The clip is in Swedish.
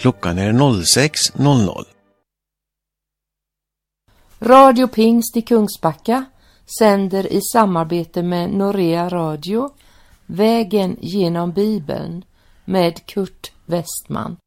Klockan är 06.00. Radio Pingst i Kungsbacka sänder i samarbete med Norea Radio Vägen genom Bibeln med Kurt Westman.